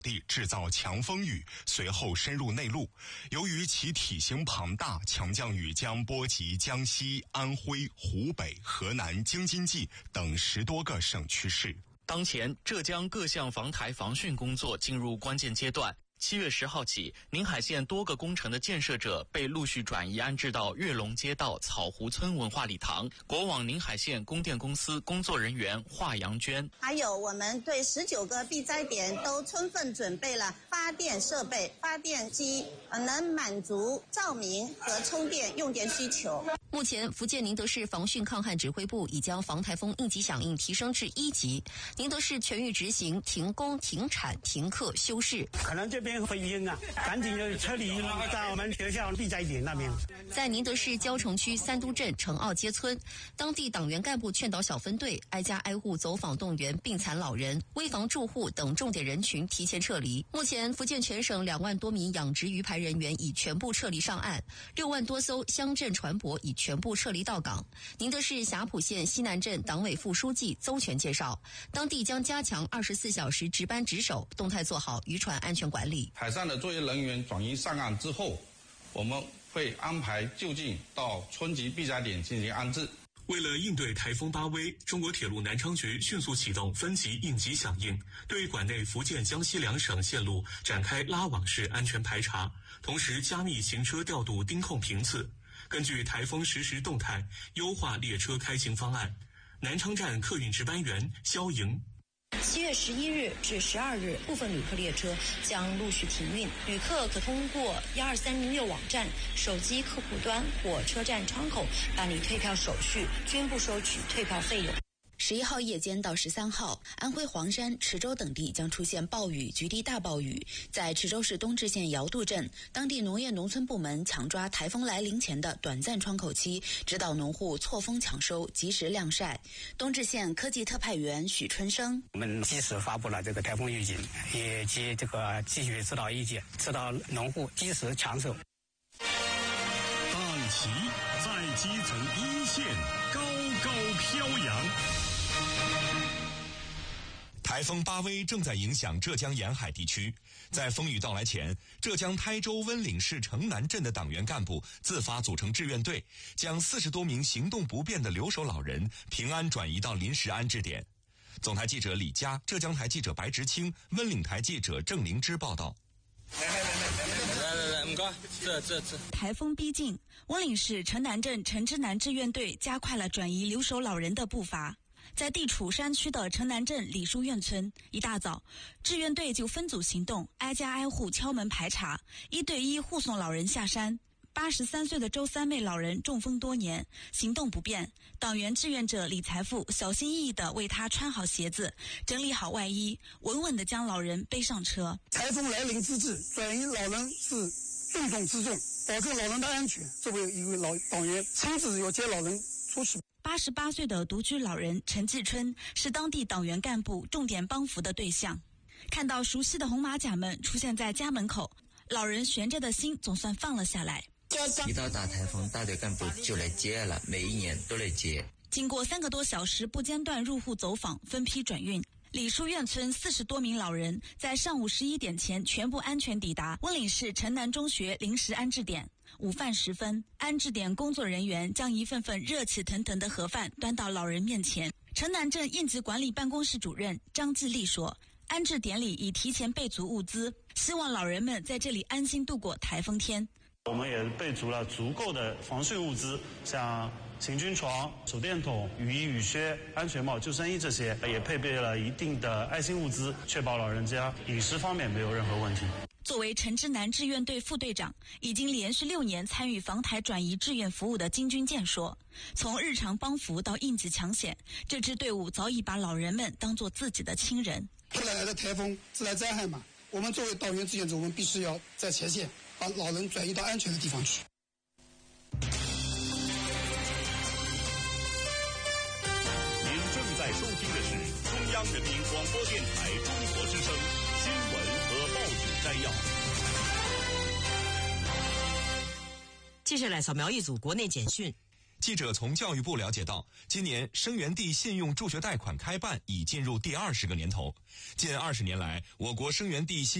地制造强风雨，随后深入内陆。由于其体型庞大，强降雨将波及江西、安徽、湖北、河南、京津冀等10多个省区市。 当前，浙江各项防台防汛工作进入关键阶段。7月10号起，宁海县多个工程的建设者被陆续转移安置到跃龙街道草湖村文化礼堂。国网宁海县供电公司工作人员华阳娟， 还有我们对19个避灾点都充分准备了发电设备、发电机，能满足照明和充电用电需求。 目前，福建宁德市防汛抗旱指挥部已将防台风应急响应提升至1级，宁德市全域执行停工、停产、停课、休市。 可能这边会阴啊，赶紧就撤离在我们学校避灾点那边。 在宁德市蕉城区三都镇城坳街村，当地党员干部劝导小分队挨家挨户走访动员病残老人、危房住户等重点人群提前撤离。目前，福建全省2万多名养殖鱼排人员已全部撤离上岸，6万多艘乡镇船舶已全部撤离到港。宁德市霞浦县西南镇党委副书记邹全介绍，当地将加强24小时值班值守，动态做好渔船安全管理。 海上的作业人员转移上岸之后，我们会安排就近到村级避灾点进行安置。 为了应对台风巴威，中国铁路南昌局迅速启动分级应急响应，对管内福建、江西2省线路展开拉网式安全排查，同时加密行车调度盯控频次，根据台风实时动态优化列车开行方案。南昌站客运值班员肖莹 7月11日至12日，部分旅客列车将陆续停运，旅客可通过12306网站、手机客户端或车站窗口办理退票手续，均不收取退票费用。 11号夜间到13号，安徽黄山、池州等地将出现暴雨、局地大暴雨。在池州市东至县尧渡镇，当地农业农村部门抢抓台风来临前的短暂窗口期，指导农户错峰抢收，及时晾晒。东至县科技特派员许春生， 我们及时发布了这个台风预警，以及这个继续指导意见，指导农户及时抢收。 党旗在基层一线高高飘扬。 台风巴威正在影响浙江沿海地区，在风雨到来前，浙江台州温岭市城南镇的党员干部自发组成志愿队，将40多名行动不便的留守老人平安转移到临时安置点。总台记者李佳，浙江台记者白直清，温岭台记者郑灵芝报道。 来，唔该，这。 台风逼近，温岭市城南镇城之南志愿队加快了转移留守老人的步伐。在地处山区的城南镇李书院村，一大早，志愿队就分组行动，挨家挨户敲门排查，1对1护送老人下山。83岁的周三妹老人中风多年，行动不便，党员志愿者李财富小心翼翼地为他穿好鞋子，整理好外衣，稳稳地将老人背上车。 台风来临之际，转移老人是重中之重，保证老人的安全。作为一位老党员，亲自要接老人出去。 88岁的独居老人陈继春是当地党员干部重点帮扶的对象。看到熟悉的红马甲们出现在家门口，老人悬着的心总算放了下来。 一到大台风，大队干部就来接了，每一年都来接。 经过3个多小时不间断入户走访，分批转运，李书院村40多名老人在上午11点前全部安全抵达温岭市城南中学临时安置点。午饭时分，安置点工作人员将一份份热气腾腾的盒饭端到老人面前。城南镇应急管理办公室主任张继立说，安置点里已提前备足物资，希望老人们在这里安心度过台风天。 我们也备足了足够的防汛物资，像行军床、手电筒、雨衣、雨靴、安全帽、救生衣这些，也配备了一定的爱心物资，确保老人家饮食方面没有任何问题。 作为城之南志愿队副队长，已经连续6年参与防台转移志愿服务的金军健说，从日常帮扶到应急抢险，这支队伍早已把老人们当作自己的亲人。 突然来的台风自然灾害嘛，我们作为党员志愿者，我们必须要在前线把老人转移到安全的地方去。 您正在收听的是中央人民广播电台中国之声新闻和报纸摘要。 接下来扫描一组国内简讯。 记者从教育部了解到，今年生源地信用助学贷款开办已进入第20个年头。近20年来，我国生源地信